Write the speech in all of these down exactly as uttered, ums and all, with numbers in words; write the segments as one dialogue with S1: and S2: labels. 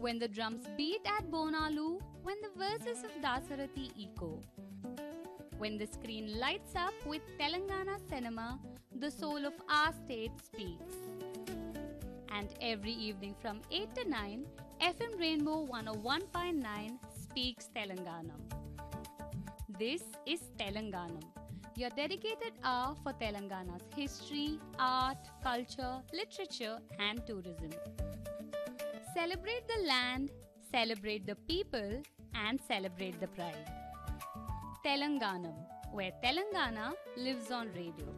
S1: when the drums beat at Bonalu, when the verses of Dasarathi echo, when the screen lights up with Telangana cinema, the soul of our state speaks. And every evening from eight to nine, F M Rainbow one oh one point nine speaks Telanganam. This is Telanganam, your dedicated hour for Telangana's history, art, culture, literature and tourism. Celebrate the land, celebrate the people and celebrate the pride. Telanganam, where Telangana lives on radio.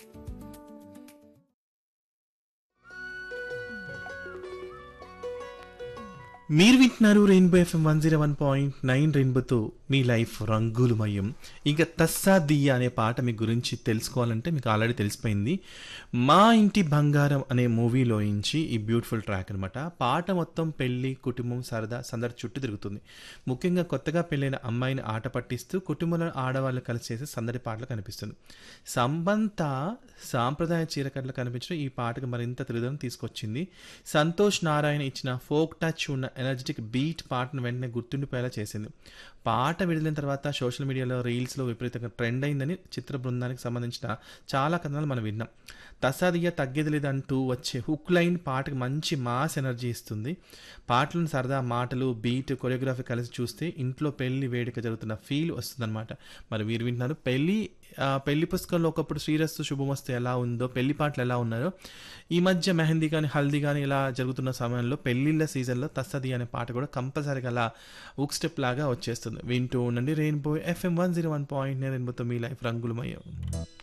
S2: మీరు వింటున్నారు rainbow FM one zero one point nine రెయిన్బోతో మీ life రంగులమయం. ఇంకా తస్సా దియ్య అనే పాట మీ గురించి తెలుసుకోవాలంటే మీకు ఆల్రెడీ తెలిసిపోయింది. మా ఇంటి బంగారం అనే మూవీలో నుంచి ఈ బ్యూటిఫుల్ ట్రాక్ అనమాట. పాట మొత్తం పెళ్లి, కుటుంబం, సరదా, సందడి చుట్టూ తిరుగుతుంది. ముఖ్యంగా కొత్తగా పెళ్ళైన అమ్మాయిని ఆట పట్టిస్తూ కుటుంబంలో ఆడవాళ్ళు కలిసి చేసే సందడి పాటలు కనిపిస్తుంది. సంబంత సాంప్రదాయ చీరకట్లు కనిపించడం ఈ పాటకు మరింత తెలుగుదనం తీసుకొచ్చింది. సంతోష్ నారాయణ ఇచ్చిన ఫోక్ టచ్ ఉన్న ఎనర్జెటిక్ బీట్ పాటను వెంటనే గుర్తుండిపోయేలా చేసింది. పాట విడుదలైన తర్వాత సోషల్ మీడియాలో, రీల్స్లో విపరీతంగా ట్రెండ్ అయిందని చిత్ర బృందానికి సంబంధించిన చాలా కథనాలు మనం విన్నాం. తసాదియ్య తగ్గేది లేదంటూ వచ్చే హుక్ లైన్ పాటకు మంచి మాస్ ఎనర్జీ ఇస్తుంది. పాటలను సరదా మాటలు, బీట్, కొరియోగ్రఫీ కలిసి చూస్తే ఇంట్లో పెళ్లి వేడుక జరుగుతున్న ఫీల్ వస్తుందన్నమాట. మరి వీరు వింటున్నారు పెళ్లి పెళ్లి పుస్తకంలో ఒకప్పుడు శ్రీరస్తు శుభమస్తు ఎలా ఉందో, పెళ్లి పాటలు ఎలా ఉన్నాయో ఈ మధ్య మెహందీ కానీ హల్దీ కానీ ఇలా జరుగుతున్న సమయంలో పెళ్లిళ్ళ సీజన్లో తస్సది అనే పాట కూడా కంపల్సరీగా అలా ఉక్ స్టెప్ లాగా వచ్చేస్తుంది. వింటూ ఉండండి rainbow FM one zero one point రెయిన్బోతో మీ లైఫ్ రంగులమయం.